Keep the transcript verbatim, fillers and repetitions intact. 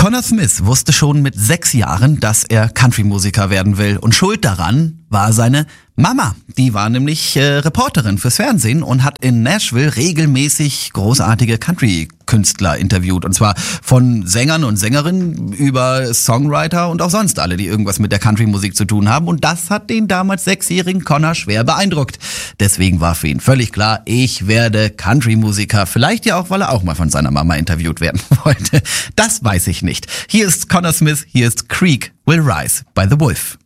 Connor Smith wusste schon mit sechs Jahren, dass er Country-Musiker werden will. Und schuld daran war seine Mama. Die war nämlich äh, Reporterin fürs Fernsehen und hat in Nashville regelmäßig großartige Country-Künstler interviewt. Und zwar von Sängern und Sängerinnen über Songwriter und auch sonst alle, die irgendwas mit der Country-Musik zu tun haben. Und das hat den damals sechsjährigen Connor schwer beeindruckt. Deswegen war für ihn völlig klar, ich werde Country-Musiker. Vielleicht ja auch, weil er auch mal von seiner Mama interviewt werden wollte. Das weiß ich nicht. Hier ist Connor Smith, hier ist Creek Will Rise by the Wolf.